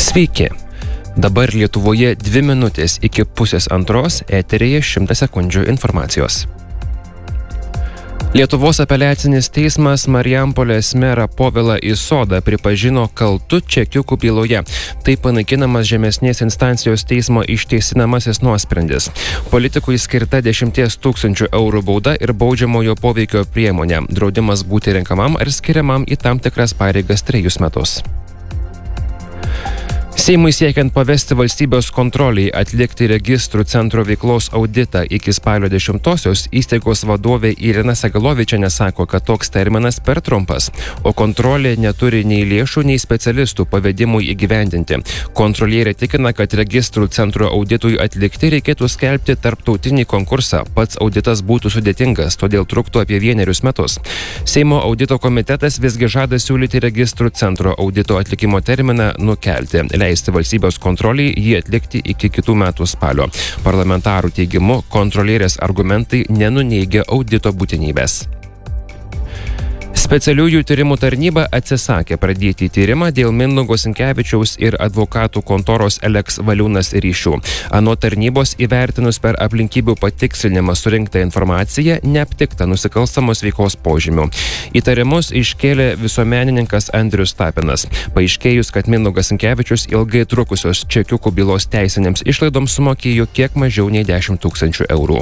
Sveiki. Dabar Lietuvoje 2 minutės iki 1:30 eteryje 100 sekundžių informacijos. Lietuvos apeliacinis teismas Marijampolės merą Povilą Isodą pripažino kaltu čekiukų byloje. Tai panaikinamas žemesnės instancijos teismo išteisinamasis nuosprendis. Politikui skirta 10 000 eurų bauda ir baudžiamojo poveikio priemonė. Draudimas būti renkamam ar skiriamam į tam tikras pareigas 3 metus. Seimui siekiant pavesti valstybės kontroliai atlikti registrų centro veiklos auditą iki spalio 10-osios, įstaigos vadovė Irina Sagalovičienė sako, kad toks terminas per trumpas, o kontrolė neturi nei lėšų, nei specialistų pavedimui įgyvendinti. Kontrolierė tikina, kad registrų centro auditui atlikti reikėtų skelbti tarptautinį konkursą. Pats auditas būtų sudėtingas, todėl truktų apie 1 metus. Seimo audito komitetas visgi žada siūlyti registrų centro audito atlikimo terminą nukelti. Leisti valstybės kontroliai jį atlikti iki kitų metų spalio. Parlamentarų teigimu, kontrolierės argumentai nenuneigia audito būtinybės. Specialiųjų tyrimų tarnyba atsisakė pradėti tyrimą dėl Mindaugo Sinkevičiaus ir advokatų kontoros Eleks Valiūnas ryšių. Anot tarnybos įvertinus per aplinkybių patikslinimą surinktą informaciją, neaptikta nusikalstamos veikos požymių. Įtarimus iškėlė visuomenininkas Andrius Tapinas. Paaiškėjus, kad Mindaugas Sinkevičius ilgai trukusios čekiukų bylos teisinėms išlaidoms sumokėjo kiek mažiau nei 10 000 eurų.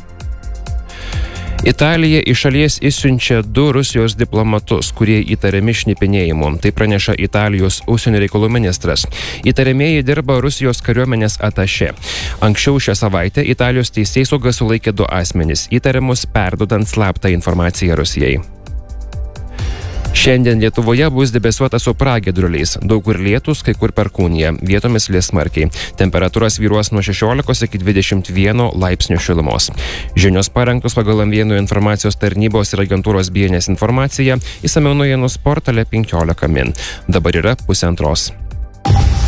Italija iš šalies išsiunčia 2 Rusijos diplomatus, kurie įtariami šnipinėjimu. Tai praneša Italijos užsienio reikalų ministras. Įtariamieji dirba Rusijos kariuomenės atašė. Anksčiau šią savaitę Italijos teisėsauga sulaikė 2 asmenys, įtariamus perduodant slaptą informaciją Rusijai. Šiandien Lietuvoje bus debesuota su pragiedruliais. Daug kur lietus, kai kur perkūnija. Vietomis lis smarkiai. Temperatūra svyruos nuo 16 iki 21 laipsnių šilumos. Žinios parengtos pagal M1 informacijos tarnybos ir agentūros BNS informaciją. Išsamiau naujienų portale 15 min. Dabar yra 1:30.